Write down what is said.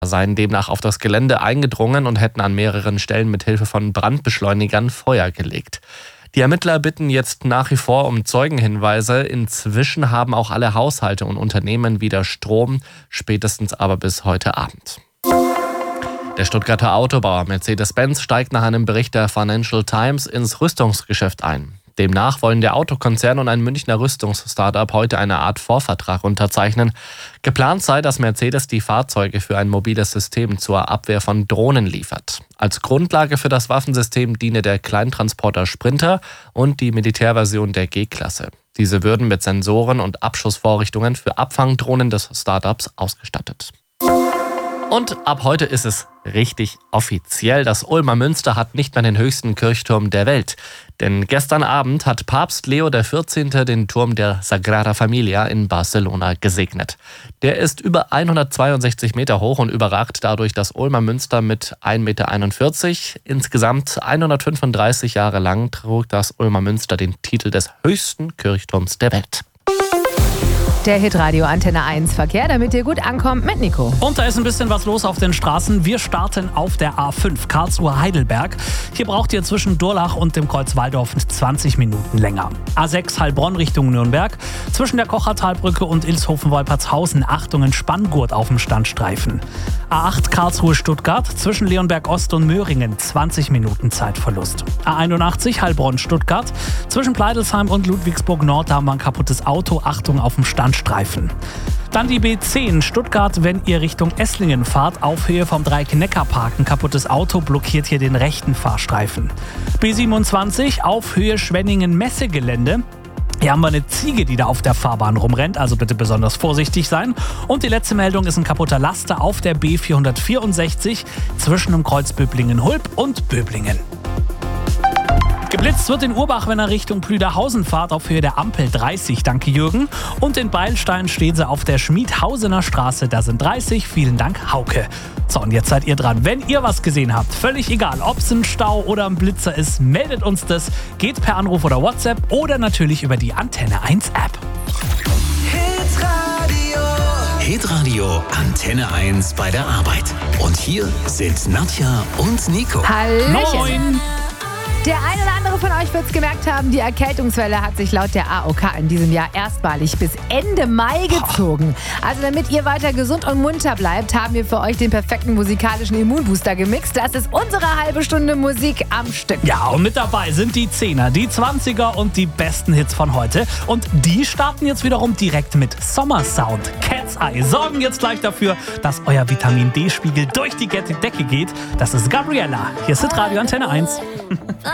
seien demnach auf das Gelände eingedrungen und hätten an mehreren Stellen mit Hilfe von Brandbeschleunigern Feuer gelegt. Die Ermittler bitten jetzt nach wie vor um Zeugenhinweise. Inzwischen haben auch alle Haushalte und Unternehmen wieder Strom, spätestens aber bis heute Abend. Der Stuttgarter Autobauer Mercedes-Benz steigt nach einem Bericht der Financial Times ins Rüstungsgeschäft ein. Demnach wollen der Autokonzern und ein Münchner Rüstungsstartup heute eine Art Vorvertrag unterzeichnen. Geplant sei, dass Mercedes die Fahrzeuge für ein mobiles System zur Abwehr von Drohnen liefert. Als Grundlage für das Waffensystem diene der Kleintransporter Sprinter und die Militärversion der G-Klasse. Diese würden mit Sensoren und Abschussvorrichtungen für Abfangdrohnen des Startups ausgestattet. Und ab heute ist es richtig offiziell. Das Ulmer Münster hat nicht mehr den höchsten Kirchturm der Welt. Denn gestern Abend hat Papst Leo XIV. Den Turm der Sagrada Familia in Barcelona gesegnet. Der ist über 162 Meter hoch und überragt dadurch das Ulmer Münster mit 1,41 Meter. Insgesamt 135 Jahre lang trug das Ulmer Münster den Titel des höchsten Kirchturms der Welt. Der Hitradio Antenne 1 Verkehr, damit ihr gut ankommt mit Nico. Und da ist ein bisschen was los auf den Straßen. Wir starten auf der A5 Karlsruhe-Heidelberg. Hier braucht ihr zwischen Durlach und dem Kreuz Walldorf 20 Minuten länger. A6 Heilbronn Richtung Nürnberg. Zwischen der Kochertalbrücke und Ilshofen-Wolpertshausen Achtung in Spanngurt auf dem Standstreifen. A8 Karlsruhe-Stuttgart. Zwischen Leonberg Ost und Möhringen 20 Minuten Zeitverlust. A81 Heilbronn-Stuttgart. Zwischen Pleidelsheim und Ludwigsburg Nord haben wir ein kaputtes Auto. Achtung auf dem Standstreifen. Dann die B10 Stuttgart, wenn ihr Richtung Esslingen fahrt, auf Höhe vom Dreieck-Neckar-Park. Ein kaputtes Auto blockiert hier den rechten Fahrstreifen. B27 auf Höhe Schwenningen-Messegelände. Hier haben wir eine Ziege, die da auf der Fahrbahn rumrennt, also bitte besonders vorsichtig sein. Und die letzte Meldung ist ein kaputter Laster auf der B464 zwischen dem Kreuz Böblingen-Hulb und Böblingen. Geblitzt wird in Urbach, wenn er Richtung Plüderhausen fahrt, auf Höhe der Ampel 30, danke Jürgen. Und in Beilstein steht sie auf der Schmiedhausener Straße, da sind 30, vielen Dank Hauke. So, und jetzt seid ihr dran. Wenn ihr was gesehen habt, völlig egal, ob es ein Stau oder ein Blitzer ist, meldet uns das. Geht per Anruf oder WhatsApp oder natürlich über die Antenne 1 App. Hitradio Antenne 1 bei der Arbeit. Und hier sind Nadja und Nico. Hallöchen. Moin! Der eine oder andere von euch wird es gemerkt haben, die Erkältungswelle hat sich laut der AOK in diesem Jahr erstmalig bis Ende Mai gezogen. Also damit ihr weiter gesund und munter bleibt, haben wir für euch den perfekten musikalischen Immunbooster gemixt. Das ist unsere halbe Stunde Musik am Stück. Ja, und mit dabei sind die 10er, die 20er und die besten Hits von heute. Und die starten jetzt wiederum direkt mit Sommersound. Cat's Eye sorgen jetzt gleich dafür, dass euer Vitamin D-Spiegel durch die Decke geht. Das ist Gabriella. Hier ist Hitradio Antenne 1.